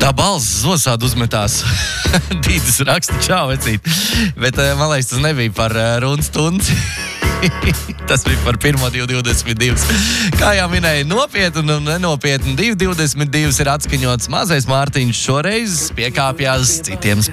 Tā balss zosādi uzmetās. Dīdis raksta, čau, vecīt. Bet, man liekas, tas nebija par runas stundas. Tas bija par pirmo 2.22. Kā jau minēju, nopietni un nenopietni 2.22 ir atskaņots. Mazais Mārtiņš šoreiz piekāpjās citiem spēlētājiem.